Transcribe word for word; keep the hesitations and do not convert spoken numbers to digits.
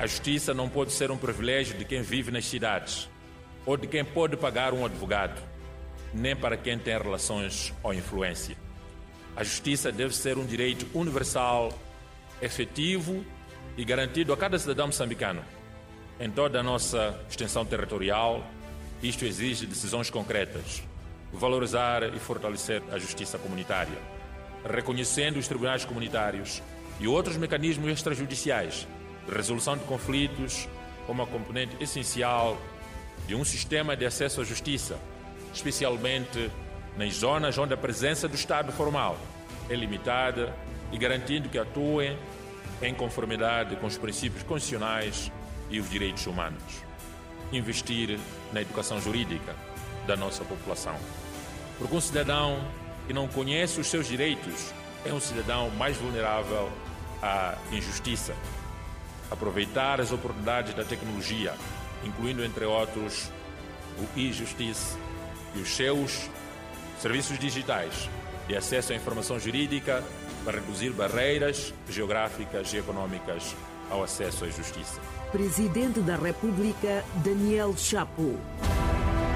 A justiça não pode ser um privilégio de quem vive nas cidades ou de quem pode pagar um advogado, nem para quem tem relações ou influência. A justiça deve ser um direito universal, efetivo e garantido a cada cidadão moçambicano. Em toda a nossa extensão territorial, isto exige decisões concretas, valorizar e fortalecer a justiça comunitária, reconhecendo os tribunais comunitários e outros mecanismos extrajudiciais de resolução de conflitos como a componente essencial de um sistema de acesso à justiça, especialmente nas zonas onde a presença do Estado formal é limitada e garantindo que atuem em conformidade com os princípios constitucionais e os direitos humanos. Investir na educação jurídica da nossa população. Porque um cidadão que não conhece os seus direitos é um cidadão mais vulnerável à injustiça. Aproveitar as oportunidades da tecnologia, incluindo, entre outros, o e-Justice e os seus serviços digitais de acesso à informação jurídica para reduzir barreiras geográficas e econômicas ao acesso à justiça. Presidente da República, Daniel Chapo.